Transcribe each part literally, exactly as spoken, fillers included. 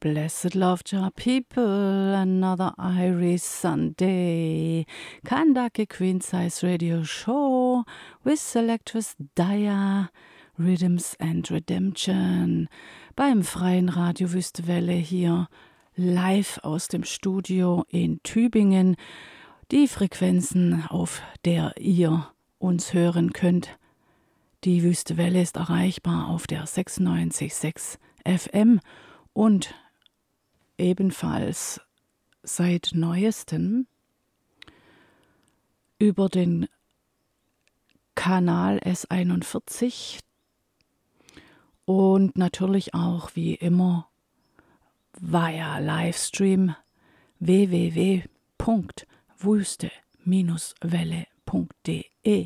Blessed love Jah people, another Irish Sunday. Kandake Queen Size Radio Show with Selectress Daya, Rhythms and Redemption. Beim freien Radio Wüstewelle hier live aus dem Studio in Tübingen. Die Frequenzen, auf der ihr uns hören könnt. Die Wüstewelle ist erreichbar auf der sechsundneunzig Komma sechs F M und ebenfalls seit neuestem über den Kanal S einundvierzig und natürlich auch wie immer via Livestream w w w punkt wüste Welle punkt de.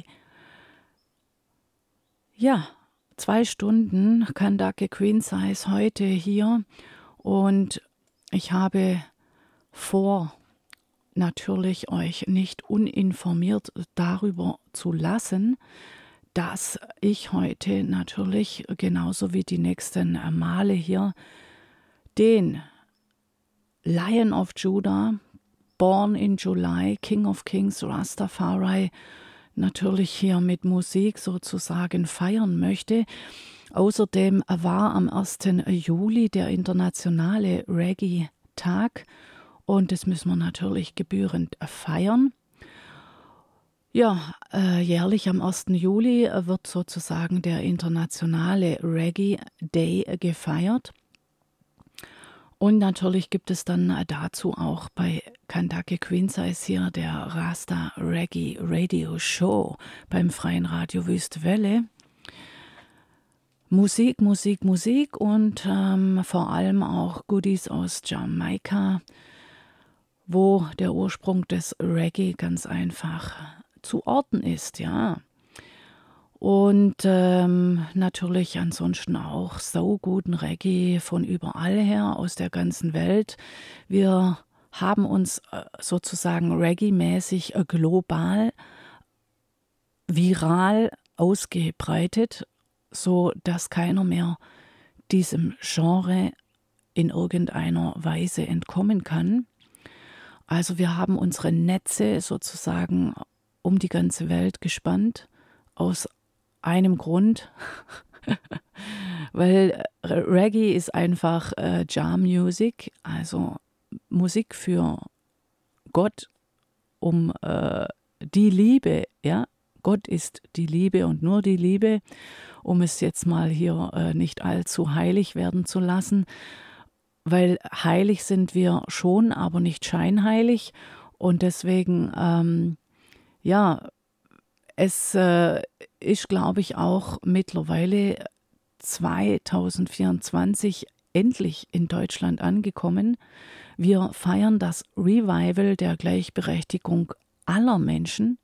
Ja, zwei Stunden Kandake Queen Size heute hier und ich habe vor, natürlich euch nicht uninformiert darüber zu lassen, dass ich heute natürlich genauso wie die nächsten Male hier den Lion of Judah, Born in July, King of Kings, Rastafari, natürlich hier mit Musik sozusagen feiern möchte. Außerdem war am ersten Juli der internationale Reggae-Tag und das müssen wir natürlich gebührend feiern. Ja, äh, jährlich am ersten Juli wird sozusagen der internationale Reggae Day gefeiert. Und natürlich gibt es dann dazu auch bei Kandake Queen Size hier der Rasta Reggae Radio Show beim freien Radio Wüstewelle. Musik, Musik, Musik und ähm, vor allem auch Goodies aus Jamaika, wo der Ursprung des Reggae ganz einfach zu orten ist, ja. Und ähm, natürlich ansonsten auch so guten Reggae von überall her, aus der ganzen Welt. Wir haben uns äh, sozusagen Reggae-mäßig äh, global, viral ausgebreitet, so dass keiner mehr diesem Genre in irgendeiner Weise entkommen kann. Also wir haben unsere Netze sozusagen um die ganze Welt gespannt, aus einem Grund, weil Reggae ist einfach äh, Jah Music, also Musik für Gott, um äh, die Liebe, ja, Gott ist die Liebe und nur die Liebe, um es jetzt mal hier äh, nicht allzu heilig werden zu lassen, weil heilig sind wir schon, aber nicht scheinheilig und deswegen, ähm, ja, es äh, ist, glaube ich, auch mittlerweile zwanzig vierundzwanzig endlich in Deutschland angekommen. Wir feiern das Revival der Gleichberechtigung aller Menschen.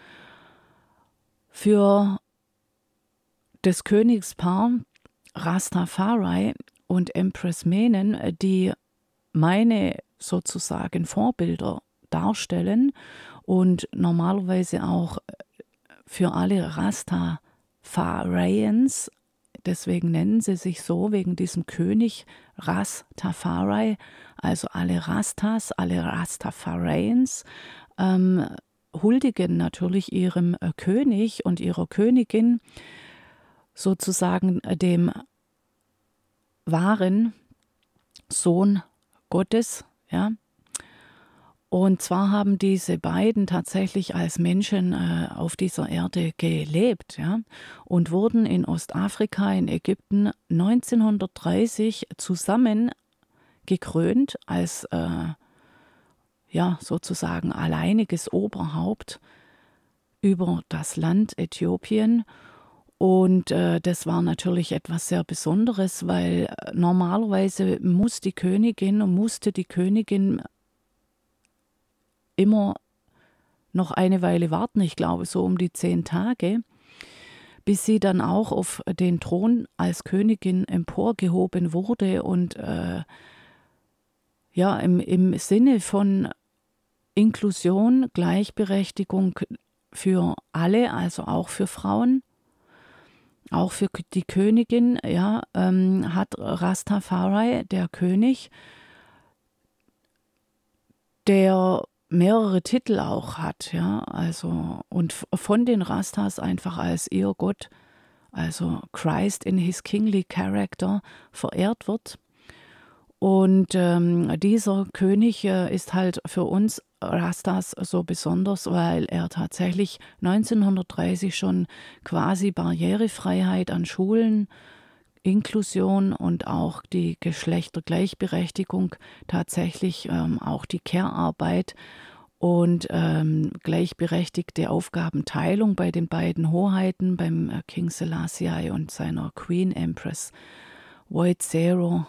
Für das Königspaar Rastafari und Empress Menen, die meine sozusagen Vorbilder darstellen und normalerweise auch für alle Rastafarians, deswegen nennen sie sich so, wegen diesem König Rastafari, also alle Rastas, alle Rastafarians, ähm, huldigen natürlich ihrem äh, König und ihrer Königin, sozusagen äh, dem wahren Sohn Gottes, ja. Und zwar haben diese beiden tatsächlich als Menschen äh, auf dieser Erde gelebt, ja, und wurden in Ostafrika, in Ägypten neunzehnhundertdreißig zusammen gekrönt als äh, ja, sozusagen alleiniges Oberhaupt über das Land Äthiopien. Und äh, das war natürlich etwas sehr Besonderes, weil normalerweise muss die Königin, musste die Königin immer noch eine Weile warten, ich glaube so um die zehn Tage, bis sie dann auch auf den Thron als Königin emporgehoben wurde und äh, ja, im, im Sinne von Inklusion, Gleichberechtigung für alle, also auch für Frauen, auch für die Königin, ja, ähm, hat Rastafari, der König, der mehrere Titel auch hat, ja, also und von den Rastas einfach als ihr Gott, also Christ in his kingly character, verehrt wird. Und ähm, dieser König äh, ist halt für uns Rastas so besonders, weil er tatsächlich neunzehnhundertdreißig schon quasi Barrierefreiheit an Schulen, Inklusion und auch die Geschlechtergleichberechtigung, tatsächlich ähm, auch die Care-Arbeit und ähm, gleichberechtigte Aufgabenteilung bei den beiden Hoheiten, beim äh, King Selassie und seiner Queen Empress Woizero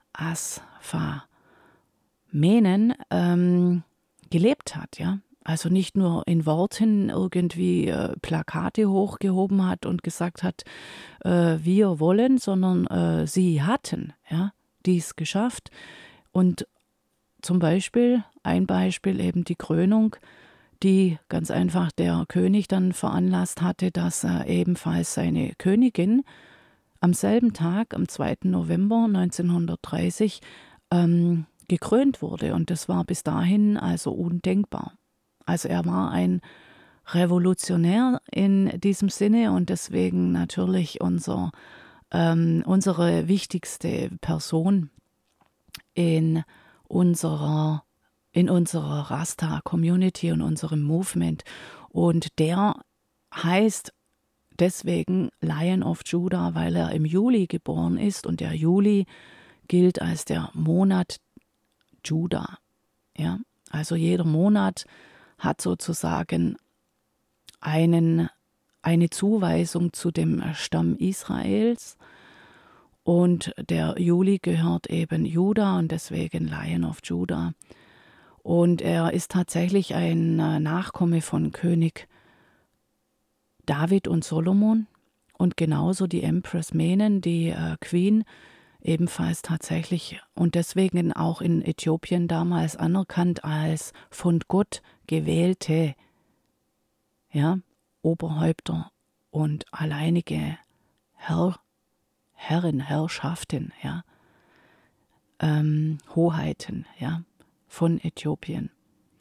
Asfa-Menen ähm, gelebt hat, ja. Also nicht nur in Worten irgendwie äh, Plakate hochgehoben hat und gesagt hat, äh, wir wollen, sondern äh, sie hatten, ja, dies geschafft. Und zum Beispiel, ein Beispiel eben die Krönung, die ganz einfach der König dann veranlasst hatte, dass er ebenfalls seine Königin am selben Tag, am zweiten November neunzehnhundertdreißig, ähm, gekrönt wurde. Und das war bis dahin also undenkbar. Also er war ein Revolutionär in diesem Sinne und deswegen natürlich unser, ähm, unsere wichtigste Person in unserer, in unserer Rasta-Community und unserem Movement. Und der heißt deswegen Lion of Judah, weil er im Juli geboren ist und der Juli gilt als der Monat Judah. Ja? Also jeder Monat hat sozusagen einen, eine Zuweisung zu dem Stamm Israels und der Juli gehört eben Judah und deswegen Lion of Judah. Und er ist tatsächlich ein Nachkomme von König David und Solomon und genauso die Empress Menen, die äh, Queen, ebenfalls tatsächlich und deswegen auch in Äthiopien damals anerkannt als von Gott gewählte, ja, Oberhäupter und alleinige Herr, Herren, Herrschaften, ja, ähm, Hoheiten, ja, von Äthiopien.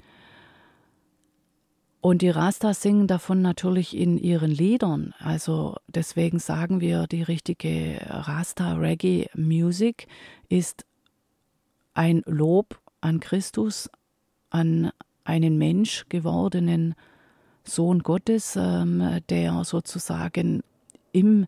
Und die Rastas singen davon natürlich in ihren Liedern. Also deswegen sagen wir, die richtige Rasta-Reggae-Music ist ein Lob an Christus, an einen Mensch gewordenen Sohn Gottes, ähm, der sozusagen im,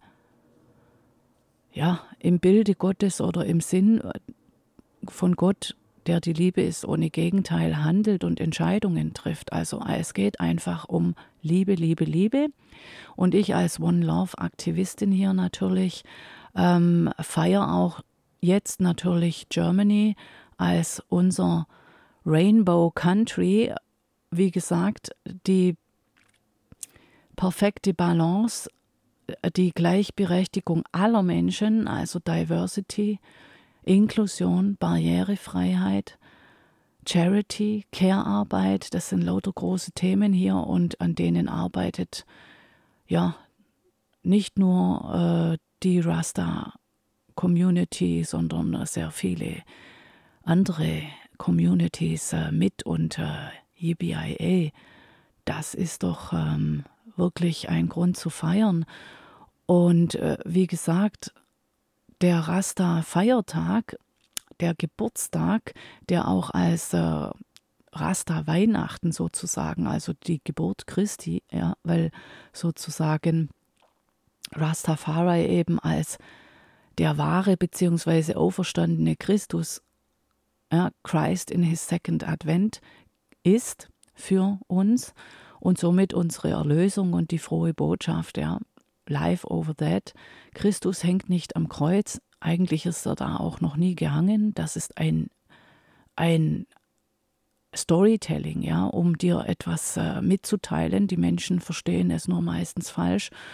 ja, im Bilde Gottes oder im Sinn von Gott, der die Liebe ist, ohne Gegenteil handelt und Entscheidungen trifft. Also es geht einfach um Liebe, Liebe, Liebe. Und ich als One Love Aktivistin hier natürlich ähm, feiere auch jetzt natürlich Germany als unser Rainbow Country. Wie gesagt, die perfekte Balance, die Gleichberechtigung aller Menschen, also Diversity, Inklusion, Barrierefreiheit, Charity, Care-Arbeit, das sind lauter große Themen hier und an denen arbeitet ja nicht nur äh, die Rasta-Community, sondern sehr viele andere Communities äh, mit und äh, E B I A. Das ist doch ähm, wirklich ein Grund zu feiern. Und äh, wie gesagt, der Rasta-Feiertag, der Geburtstag, der auch als äh, Rasta-Weihnachten sozusagen, also die Geburt Christi, ja, weil sozusagen Rastafari eben als der wahre bzw. auferstandene Christus, ja, Christ in his second Advent, ist für uns und somit unsere Erlösung und die frohe Botschaft, ja, life over that. Christus hängt nicht am Kreuz, eigentlich ist er da auch noch nie gehangen. Das ist ein, ein Storytelling, ja, um dir etwas äh, mitzuteilen. Die Menschen verstehen es nur meistens falsch.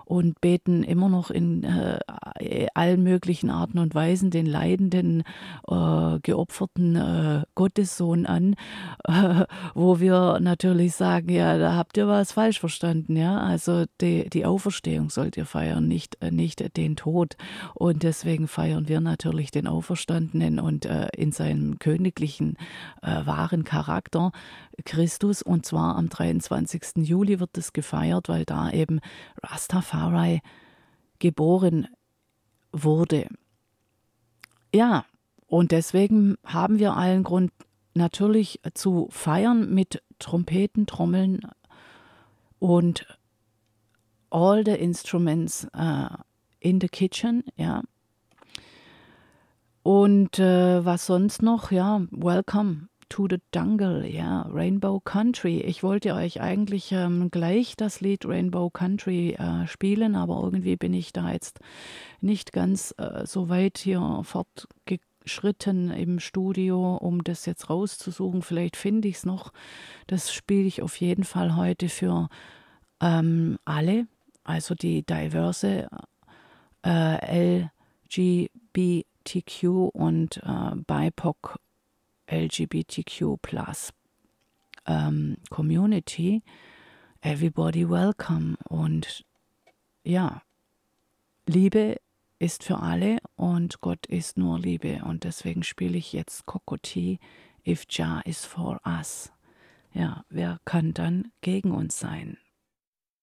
und beten immer noch in äh, allen möglichen Arten und Weisen den leidenden, äh, geopferten äh, Gottessohn an, äh, wo wir natürlich sagen, ja, da habt ihr was falsch verstanden, ja, also die, die Auferstehung sollt ihr feiern, nicht, äh, nicht den Tod, und deswegen feiern wir natürlich den Auferstandenen und äh, in seinem königlichen, äh, wahren Charakter Christus, und zwar am dreiundzwanzigsten Juli wird es gefeiert, weil da eben Rastafari geboren wurde. Ja, und deswegen haben wir allen Grund natürlich zu feiern mit Trompeten, Trommeln und all the instruments uh, in the kitchen, ja. Und äh, was sonst noch? Ja, welcome to the jungle, ja, Rainbow Country. Ich wollte euch eigentlich ähm, gleich das Lied Rainbow Country äh, spielen, aber irgendwie bin ich da jetzt nicht ganz äh, so weit hier fortgeschritten im Studio, um das jetzt rauszusuchen. Vielleicht finde ich es noch. Das spiele ich auf jeden Fall heute für ähm, alle, also die diverse äh, L G B T Q und äh, B I P O C L G B T Q plus ähm, Community. Everybody welcome. Und ja, Liebe ist für alle und Gott ist nur Liebe. Und deswegen spiele ich jetzt Kokoti, If Jah is for us. Ja, wer kann dann gegen uns sein?